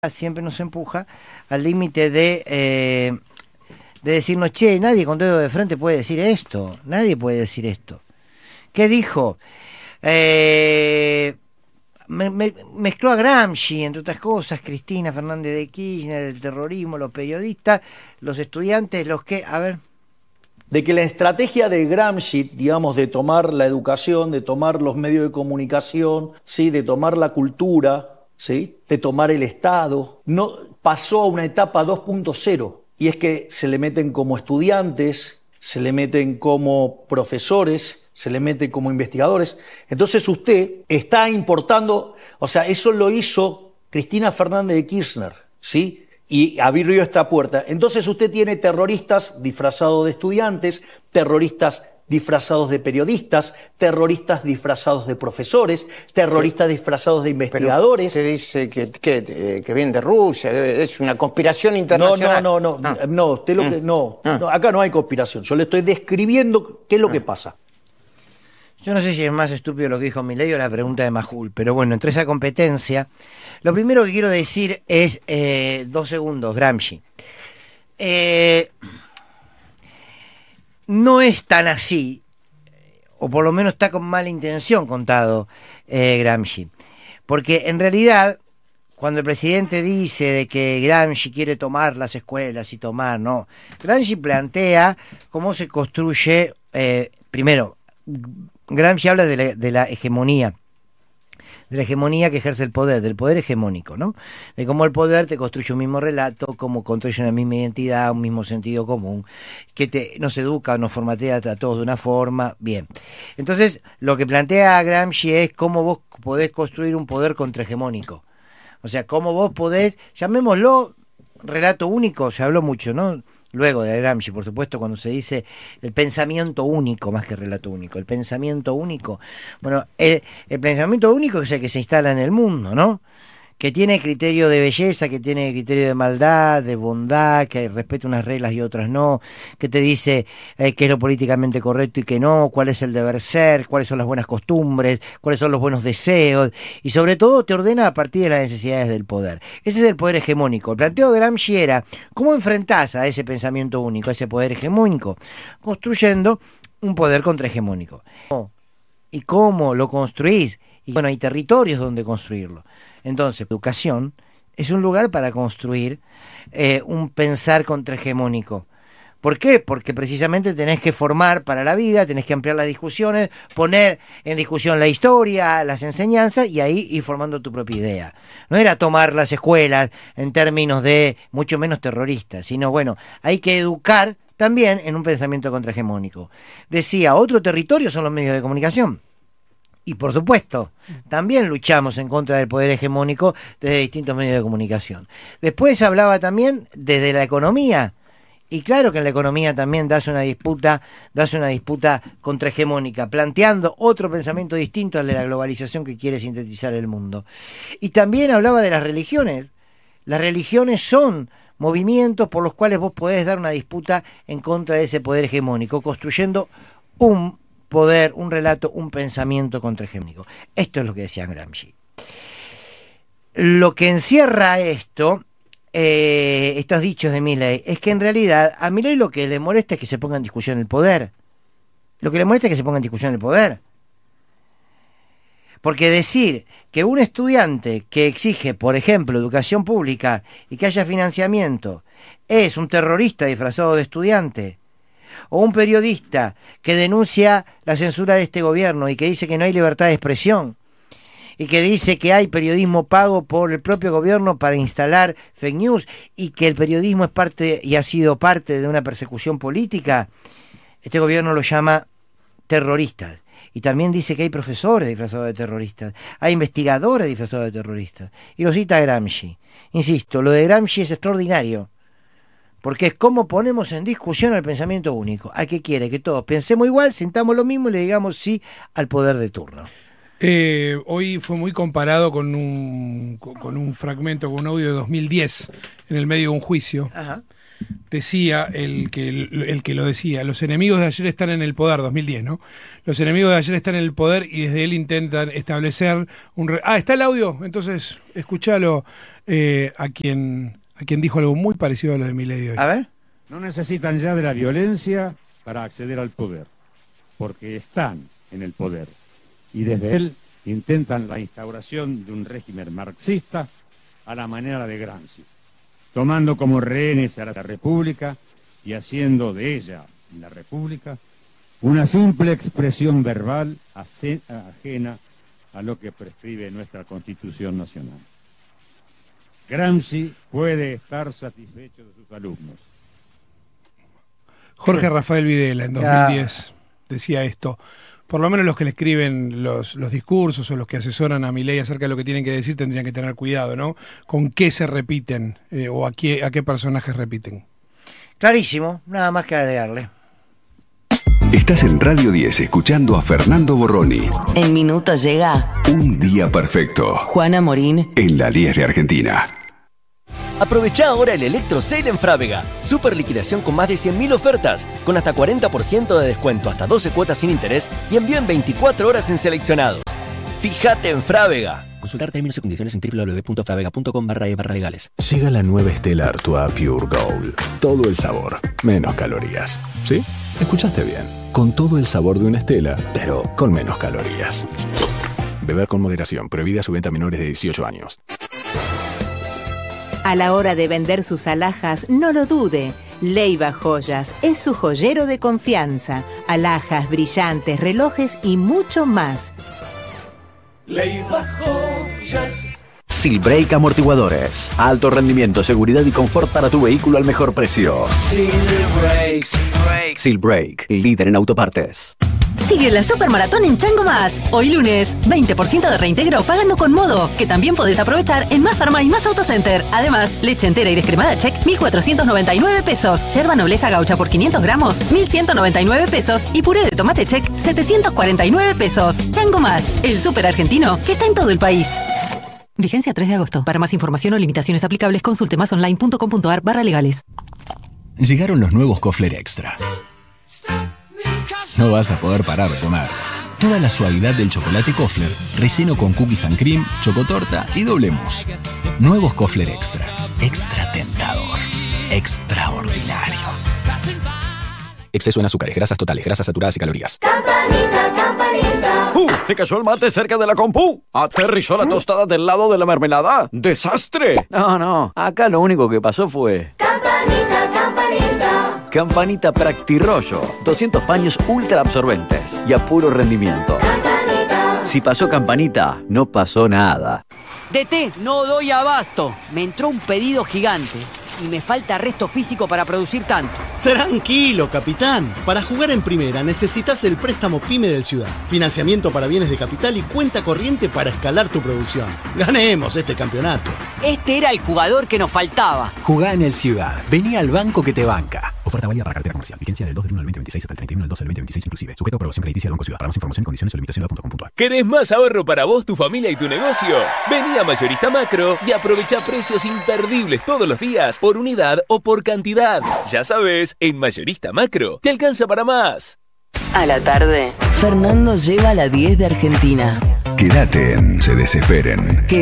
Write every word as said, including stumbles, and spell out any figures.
siempre nos empuja al límite de, eh, de decirnos, che, nadie con dedo de frente puede decir esto, nadie puede decir esto. ¿Qué dijo? Eh, me, me, mezcló a Gramsci, entre otras cosas, Cristina Fernández de Kirchner, el terrorismo, los periodistas, los estudiantes, los que, a ver... De que la estrategia de Gramsci, digamos, de tomar la educación, de tomar los medios de comunicación, ¿sí?, de tomar la cultura, ¿sí?, de tomar el Estado, no pasó a una etapa dos punto cero, y es que se le meten como estudiantes, se le meten como profesores, se le mete como investigadores. Entonces usted está importando, o sea, eso lo hizo Cristina Fernández de Kirchner, ¿sí?, y abrió esta puerta. Entonces usted tiene terroristas disfrazados de estudiantes, terroristas disfrazados de periodistas, terroristas disfrazados de profesores, terroristas ¿Qué? disfrazados de investigadores. Se dice que, que, que viene de Rusia, es una conspiración internacional. No, no, no, no, ah. no, usted lo que, no, ah. no, acá no hay conspiración, yo le estoy describiendo qué es lo ah. que pasa. Yo no sé si es más estúpido lo que dijo Milei o la pregunta de Majul, pero bueno, entre esa competencia, lo primero que quiero decir es, eh, dos segundos, Gramsci. Eh, no es tan así, o por lo menos está con mala intención contado eh, Gramsci, porque en realidad, cuando el presidente dice de que Gramsci quiere tomar las escuelas y tomar, no, Gramsci plantea cómo se construye, eh, primero, Gramsci habla de la, de la hegemonía, de la hegemonía que ejerce el poder, del poder hegemónico, ¿no? De cómo el poder te construye un mismo relato, cómo construye una misma identidad, un mismo sentido común, que te, nos educa, nos formatea a todos de una forma, bien. Entonces, lo que plantea Gramsci es cómo vos podés construir un poder contrahegemónico. O sea, cómo vos podés, llamémoslo relato único, se habló mucho, ¿no? Luego de Gramsci, por supuesto, cuando se dice el pensamiento único, más que relato único, el pensamiento único, bueno, el, el pensamiento único es el que se instala en el mundo, ¿no? Que tiene criterio de belleza, que tiene criterio de maldad, de bondad, que respeta unas reglas y otras no, que te dice eh, qué es lo políticamente correcto y qué no, cuál es el deber ser, cuáles son las buenas costumbres, cuáles son los buenos deseos, y sobre todo te ordena a partir de las necesidades del poder. Ese es el poder hegemónico. El planteo de Gramsci era, ¿cómo enfrentás a ese pensamiento único, a ese poder hegemónico? Construyendo un poder contrahegemónico. ¿Y cómo lo construís? Y bueno, hay territorios donde construirlo. Entonces, educación es un lugar para construir eh, un pensar contrahegemónico. ¿Por qué? Porque precisamente tenés que formar para la vida, tenés que ampliar las discusiones, poner en discusión la historia, las enseñanzas y ahí ir formando tu propia idea. No era tomar las escuelas en términos de mucho menos terroristas, sino bueno, hay que educar también en un pensamiento contrahegemónico. Decía, otro territorio son los medios de comunicación. Y por supuesto, también luchamos en contra del poder hegemónico desde distintos medios de comunicación. Después hablaba también desde la economía. Y claro que en la economía también das una disputa, das una disputa contrahegemónica, planteando otro pensamiento distinto al de la globalización que quiere sintetizar el mundo. Y también hablaba de las religiones. Las religiones son movimientos por los cuales vos podés dar una disputa en contra de ese poder hegemónico, construyendo un poder, un relato, un pensamiento contrahegemónico. Esto es lo que decía Gramsci. Lo que encierra esto, eh, estos dichos de Milei, es que en realidad a Milei lo que le molesta es que se ponga en discusión el poder. Lo que le molesta es que se ponga en discusión el poder. Porque decir que un estudiante que exige, por ejemplo, educación pública y que haya financiamiento, es un terrorista disfrazado de estudiante, o un periodista que denuncia la censura de este gobierno y que dice que no hay libertad de expresión y que dice que hay periodismo pago por el propio gobierno para instalar fake news y que el periodismo es parte y ha sido parte de una persecución política, este gobierno lo llama terroristas. Y también dice que hay profesores disfrazados de terroristas, hay investigadores disfrazados de terroristas. Y lo cita Gramsci. Insisto, lo de Gramsci es extraordinario. Porque es cómo ponemos en discusión el pensamiento único. Al que quiere que todos pensemos igual, sintamos lo mismo y le digamos sí al poder de turno. Eh, hoy fue muy comparado con un, con un fragmento, con un audio de dos mil diez, en el medio de un juicio. Ajá. decía, el que, el, el que lo decía, los enemigos de ayer están en el poder, dos mil diez, ¿no? Los enemigos de ayer están en el poder y desde él intentan establecer un... Re... Ah, ¿está el audio? Entonces, escúchalo eh, a quien a quien dijo algo muy parecido a lo de Milei hoy. A ver. No necesitan ya de la violencia para acceder al poder, porque están en el poder. Y desde él intentan la instauración de un régimen marxista a la manera de Gramsci, tomando como rehenes a la República y haciendo de ella, la República, una simple expresión verbal ajena a lo que prescribe nuestra Constitución Nacional. Gramsci puede estar satisfecho de sus alumnos. Jorge Rafael Videla en dos mil diez decía esto. Por lo menos los que le escriben los, los discursos o los que asesoran a Milei acerca de lo que tienen que decir tendrían que tener cuidado, ¿no? Con qué se repiten eh, o a qué, a qué personajes repiten. Clarísimo, nada más que agregarle. Estás en Radio diez escuchando a Fernando Borroni. En minutos llega Un día perfecto. Juana Morín En la diez de Argentina. Aprovechá ahora el Electro Sale en Frávega. Super liquidación con más de cien mil ofertas, con hasta cuarenta por ciento de descuento, hasta doce cuotas sin interés y envío en veinticuatro horas en seleccionados. Fíjate en Frávega. Consultar términos y condiciones en doble u doble u doble u punto fravega punto com barra e barra legales. Llega la nueva Stella Artois Pure Gold. Todo el sabor, menos calorías. ¿Sí? Escuchaste bien. Con todo el sabor de una Stella, pero con menos calorías. Beber con moderación. Prohibida su venta a menores de dieciocho años. A la hora de vender sus alhajas, no lo dude. Leiva Joyas es su joyero de confianza. Alhajas, brillantes, relojes y mucho más. Leiva Joyas. Silbrake Amortiguadores. Alto rendimiento, seguridad y confort para tu vehículo al mejor precio. Silbrake. Silbrake, líder en autopartes. Sigue la Supermaratón en Chango Más. Hoy lunes, veinte por ciento de reintegro pagando con Modo, que también podés aprovechar en Más Farma y Más Autocenter. Además, leche entera y descremada Check, mil cuatrocientos noventa y nueve pesos. Yerba Nobleza Gaucha por quinientos gramos, mil ciento noventa y nueve pesos. Y puré de tomate Check, setecientos cuarenta y nueve pesos. Chango Más, el súper argentino que está en todo el país. Vigencia tres de agosto. Para más información o limitaciones aplicables, consulte másonline.com.ar barra legales. Llegaron los nuevos Kofler Extra. No vas a poder parar de comer. Toda la suavidad del chocolate Kofler, relleno con cookies and cream, chocotorta y doble mousse. Nuevos Kofler Extra. Extra tentador. Extraordinario. Exceso en azúcares, grasas totales, grasas saturadas y calorías. Campanita, campanita. ¡Uh! Se cayó el mate cerca de la compu. Aterrizó la tostada del lado de la mermelada. ¡Desastre! No, no. Acá lo único que pasó fue... Campanita, campanita. Campanita Practirollo. doscientos paños ultra absorbentes y a puro rendimiento. Campanita. Si pasó Campanita, no pasó nada. D T, no doy abasto. Me entró un pedido gigante y me falta resto físico para producir tanto. Tranquilo, capitán. Para jugar en primera necesitas el préstamo PYME del Ciudad. Financiamiento para bienes de capital y cuenta corriente para escalar tu producción. Ganemos este campeonato. Este era el jugador que nos faltaba. Jugá en el Ciudad. Vení al banco que te banca. Oferta válida para cartera comercial. Vigencia del dos del uno al veinte veintiséis hasta el treinta y uno del doce del veinte veintiséis inclusive. Sujeto a aprobación crediticia del Banco Ciudad. Para más información, condiciones o limitaciones punto com punto a r. ¿Querés más ahorro para vos, tu familia y tu negocio? Vení a Mayorista Macro y aprovecha precios imperdibles todos los días por unidad o por cantidad. Ya sabes, en Mayorista Macro te alcanza para más. A la tarde, Fernando lleva la diez de Argentina. Quédate en Se Desesperen.